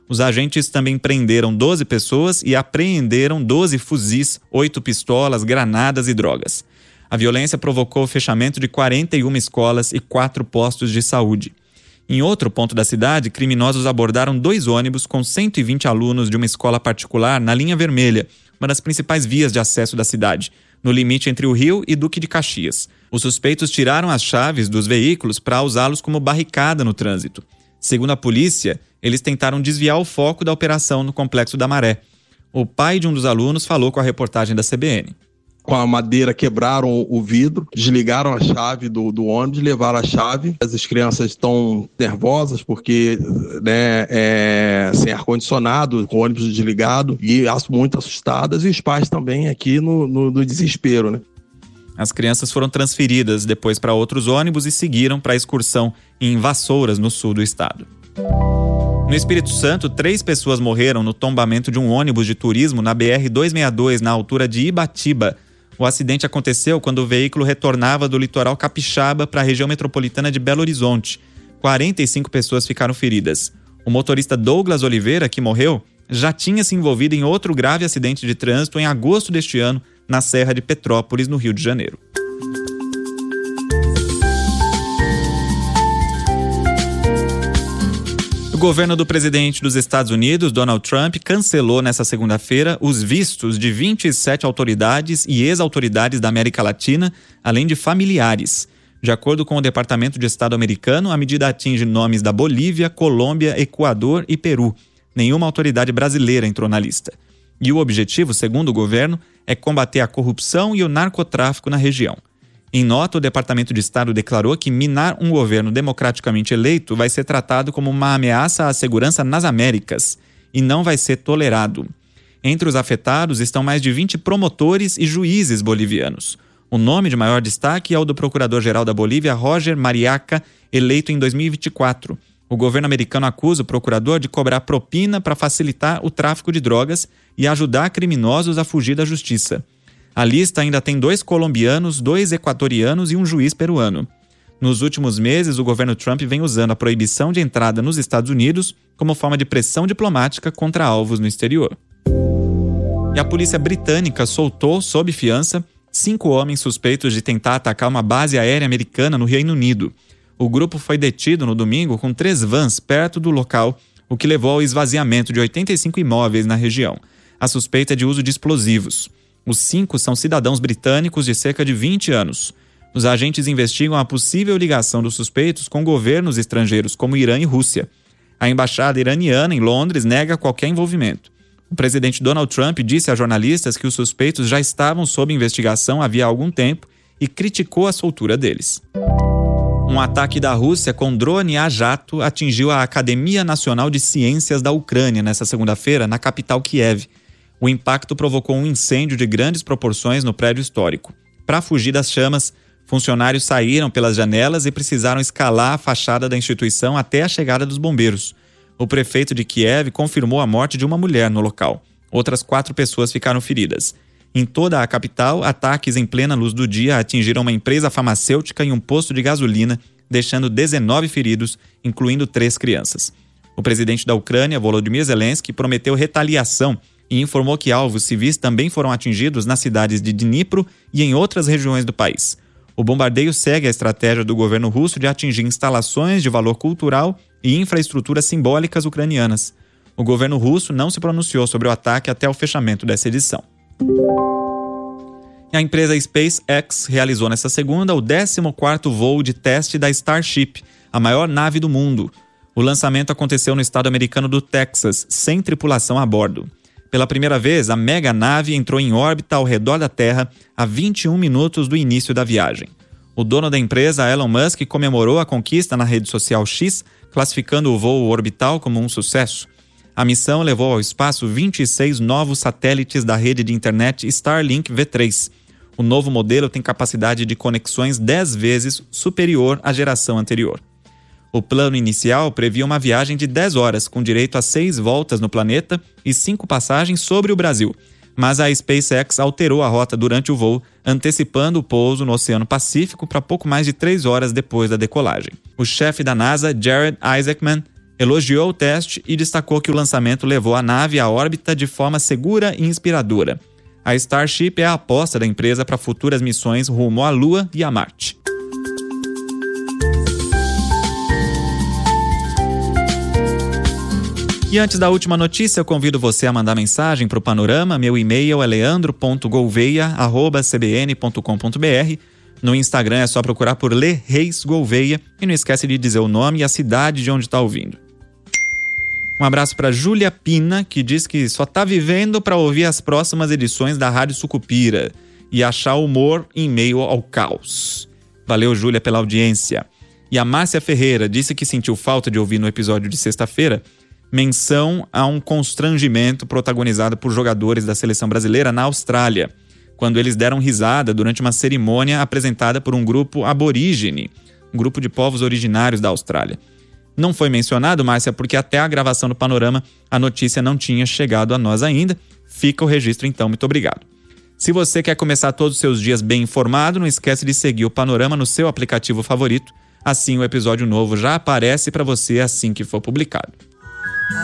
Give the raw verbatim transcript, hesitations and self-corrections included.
Os agentes também prenderam doze pessoas e apreenderam doze fuzis, oito pistolas, granadas e drogas. A violência provocou o fechamento de quarenta e uma escolas e quatro postos de saúde. Em outro ponto da cidade, criminosos abordaram dois ônibus com cento e vinte alunos de uma escola particular na linha vermelha, uma das principais vias de acesso da cidade, no limite entre o Rio e Duque de Caxias. Os suspeitos tiraram as chaves dos veículos para usá-los como barricada no trânsito. Segundo a polícia, eles tentaram desviar o foco da operação no Complexo da Maré. O pai de um dos alunos falou com a reportagem da C B N. Com a madeira quebraram o vidro, desligaram a chave do, do ônibus, levaram a chave. As crianças estão nervosas porque, né, é, sem ar-condicionado, com o ônibus desligado, e muito assustadas, e os pais também aqui no, no, no desespero, né? As crianças foram transferidas depois para outros ônibus e seguiram para a excursão em Vassouras, no sul do estado. No Espírito Santo, três pessoas morreram no tombamento de um ônibus de turismo na B R duzentos e sessenta e dois, na altura de Ibatiba. O acidente aconteceu quando o veículo retornava do litoral capixaba para a região metropolitana de Belo Horizonte. quarenta e cinco pessoas ficaram feridas. O motorista Douglas Oliveira, que morreu, já tinha se envolvido em outro grave acidente de trânsito em agosto deste ano, na Serra de Petrópolis, no Rio de Janeiro. O governo do presidente dos Estados Unidos, Donald Trump, cancelou nesta segunda-feira os vistos de vinte e sete autoridades e ex-autoridades da América Latina, além de familiares. De acordo com o Departamento de Estado americano, a medida atinge nomes da Bolívia, Colômbia, Equador e Peru. Nenhuma autoridade brasileira entrou na lista. E o objetivo, segundo o governo, é combater a corrupção e o narcotráfico na região. Em nota, o Departamento de Estado declarou que minar um governo democraticamente eleito vai ser tratado como uma ameaça à segurança nas Américas e não vai ser tolerado. Entre os afetados estão mais de vinte promotores e juízes bolivianos. O nome de maior destaque é o do procurador-geral da Bolívia, Roger Mariaca, eleito em dois mil e vinte e quatro. O governo americano acusa o procurador de cobrar propina para facilitar o tráfico de drogas e ajudar criminosos a fugir da justiça. A lista ainda tem dois colombianos, dois equatorianos e um juiz peruano. Nos últimos meses, o governo Trump vem usando a proibição de entrada nos Estados Unidos como forma de pressão diplomática contra alvos no exterior. E a polícia britânica soltou, sob fiança, cinco homens suspeitos de tentar atacar uma base aérea americana no Reino Unido. O grupo foi detido no domingo com três vans perto do local, o que levou ao esvaziamento de oitenta e cinco imóveis na região. A suspeita é de uso de explosivos. Os cinco são cidadãos britânicos de cerca de vinte anos. Os agentes investigam a possível ligação dos suspeitos com governos estrangeiros como Irã e Rússia. A embaixada iraniana em Londres nega qualquer envolvimento. O presidente Donald Trump disse a jornalistas que os suspeitos já estavam sob investigação havia algum tempo e criticou a soltura deles. Um ataque da Rússia com drone a jato atingiu a Academia Nacional de Ciências da Ucrânia nesta segunda-feira, na capital Kiev. O impacto provocou um incêndio de grandes proporções no prédio histórico. Para fugir das chamas, funcionários saíram pelas janelas e precisaram escalar a fachada da instituição até a chegada dos bombeiros. O prefeito de Kiev confirmou a morte de uma mulher no local. Outras quatro pessoas ficaram feridas. Em toda a capital, ataques em plena luz do dia atingiram uma empresa farmacêutica e um posto de gasolina, deixando dezenove feridos, incluindo três crianças. O presidente da Ucrânia, Volodymyr Zelensky, prometeu retaliação e informou que alvos civis também foram atingidos nas cidades de Dnipro e em outras regiões do país. O bombardeio segue a estratégia do governo russo de atingir instalações de valor cultural e infraestruturas simbólicas ucranianas. O governo russo não se pronunciou sobre o ataque até o fechamento dessa edição. E a empresa SpaceX realizou nesta segunda o décimo quarto voo de teste da Starship, a maior nave do mundo. O lançamento aconteceu no estado americano do Texas, sem tripulação a bordo. Pela primeira vez, a mega nave entrou em órbita ao redor da Terra a vinte e um minutos do início da viagem. O dono da empresa, Elon Musk, comemorou a conquista na rede social X, classificando o voo orbital como um sucesso. A missão levou ao espaço vinte e seis novos satélites da rede de internet Starlink V três. O novo modelo tem capacidade de conexões dez vezes superior à geração anterior. O plano inicial previa uma viagem de dez horas, com direito a seis voltas no planeta e cinco passagens sobre o Brasil. Mas a SpaceX alterou a rota durante o voo, antecipando o pouso no Oceano Pacífico para pouco mais de três horas depois da decolagem. O chefe da NASA, Jared Isaacman, Elogiou o teste e destacou que o lançamento levou a nave à órbita de forma segura e inspiradora. A Starship é a aposta da empresa para futuras missões rumo à Lua e a Marte. E antes da última notícia, eu convido você a mandar mensagem para o Panorama. Meu e-mail é leandro ponto gouveia arroba c b n ponto com ponto b r. No Instagram é só procurar por Le Reis Gouveia e não esquece de dizer o nome e a cidade de onde está ouvindo. Um abraço para Júlia Pina, que diz que só está vivendo para ouvir as próximas edições da Rádio Sucupira e achar humor em meio ao caos. Valeu, Júlia, pela audiência. E a Márcia Ferreira disse que sentiu falta de ouvir no episódio de sexta-feira menção a um constrangimento protagonizado por jogadores da seleção brasileira na Austrália, quando eles deram risada durante uma cerimônia apresentada por um grupo aborígene, um grupo de povos originários da Austrália. Não foi mencionado, Márcia, porque até a gravação do Panorama a notícia não tinha chegado a nós ainda. Fica o registro então, muito obrigado. Se você quer começar todos os seus dias bem informado, não esquece de seguir o Panorama no seu aplicativo favorito, assim o episódio novo já aparece para você assim que for publicado.